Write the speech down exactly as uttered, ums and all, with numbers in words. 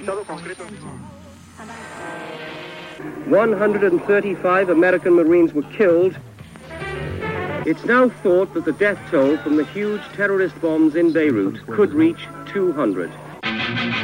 one hundred thirty-five American Marines were killed. It's now thought that the death toll from the huge terrorist bombs in Beirut could reach two hundred.